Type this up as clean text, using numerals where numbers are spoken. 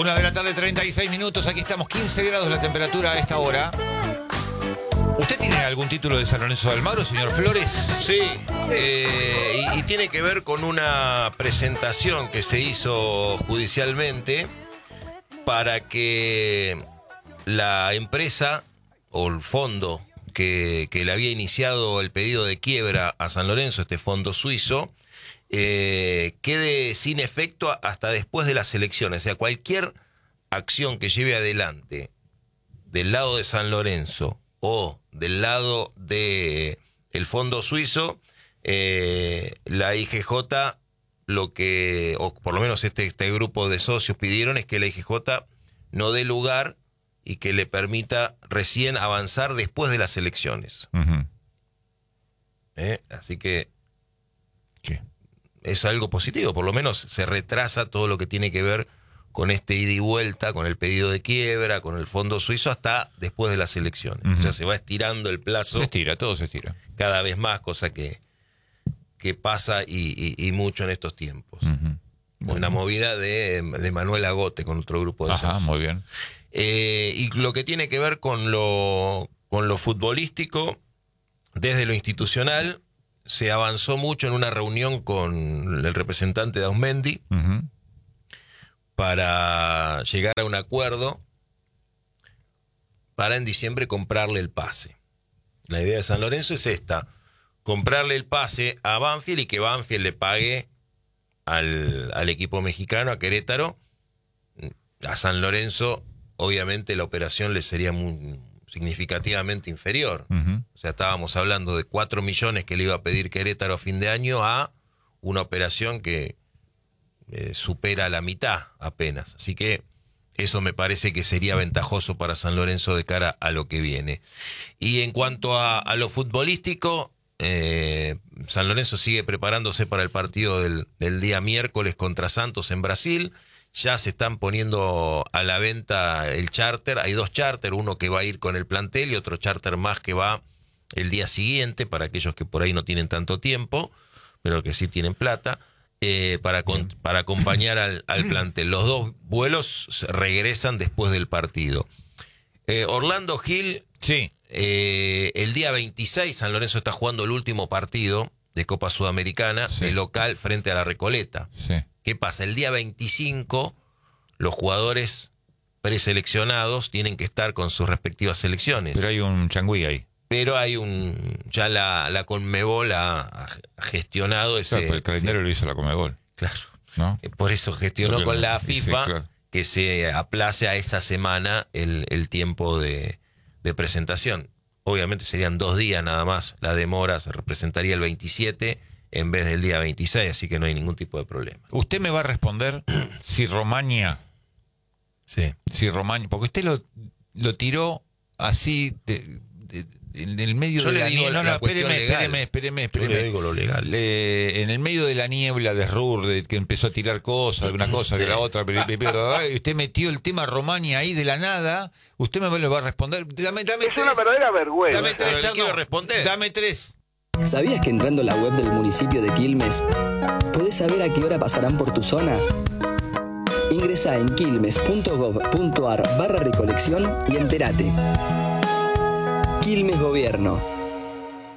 1:36 PM. Aquí estamos, 15 grados la temperatura a esta hora. ¿Usted tiene algún título de San Lorenzo de Almagro, señor Flores? Sí, y tiene que ver con una presentación que se hizo judicialmente para que la empresa o el fondo que le había iniciado el pedido de quiebra a San Lorenzo, este fondo suizo, quede sin efecto hasta después de las elecciones. O sea, cualquier acción que lleve adelante del lado de San Lorenzo o del lado de el fondo suizo, la IGJ lo que, o por lo menos este grupo de socios pidieron es que la IGJ no dé lugar y que le permita recién avanzar después de las elecciones. Uh-huh. Así que sí, es algo positivo, por lo menos se retrasa todo lo que tiene que ver con este ida y vuelta, con el pedido de quiebra, con el fondo suizo, hasta después de las elecciones. Uh-huh. O sea, se va estirando el plazo. Se estira, todo se estira. Cada vez más, cosa que pasa y mucho en estos tiempos. Uh-huh. Bueno. Una movida de Manuel Agote con otro grupo de socios. Muy bien. Y lo que tiene que ver con lo futbolístico, desde lo institucional, se avanzó mucho en una reunión con el representante de Ausmendi, uh-huh, para llegar a un acuerdo para en diciembre comprarle el pase. La idea de San Lorenzo es esta: comprarle el pase a Banfield y que Banfield le pague al equipo mexicano, a Querétaro. A San Lorenzo, obviamente, la operación le sería muy significativamente inferior. Uh-huh. O sea, estábamos hablando de 4 millones que le iba a pedir Querétaro a fin de año a una operación que supera la mitad apenas. Así que eso me parece que sería ventajoso para San Lorenzo de cara a lo que viene. Y en cuanto a lo futbolístico, San Lorenzo sigue preparándose para el partido del día miércoles contra Santos en Brasil. Ya se están poniendo a la venta el charter. Hay 2 charter, uno que va a ir con el plantel y otro charter más que va el día siguiente, para aquellos que por ahí no tienen tanto tiempo, pero que sí tienen plata, para acompañar al plantel. Los 2 vuelos regresan después del partido. Orlando Gil, sí. El día 26 San Lorenzo está jugando el último partido de Copa Sudamericana, sí, de local frente a la Recoleta. Sí. ¿Qué pasa? El día 25 los jugadores preseleccionados tienen que estar con sus respectivas selecciones. Pero hay un changüí ahí. Pero hay ya la Conmebol ha gestionado ese... Claro, el calendario lo hizo la Conmebol. Claro. ¿No? Por eso gestionó con la FIFA, sí, claro, que se aplace a esa semana el tiempo de presentación. Obviamente serían 2 días nada más. La demora se representaría el 27 en vez del día 26, así que no hay ningún tipo de problema. Usted me va a responder si Romaña... Sí. Si Romaña... Porque usted lo tiró así... en el medio de la niebla. No, espéreme. Yo le digo lo legal. En el medio de la niebla de Ruhr, que empezó a tirar cosas, de una cosa que la otra, pero usted metió el tema Romaña ahí de la nada. Usted me lo va a responder. Dame es 3. Una verdadera vergüenza. Dame 3, pero quiero responder. Dame 3. ¿Sabías que entrando a la web del municipio de Quilmes podés saber a qué hora pasarán por tu zona? Ingresá en quilmes.gov.ar/recolección y entérate. Quilmes Gobierno.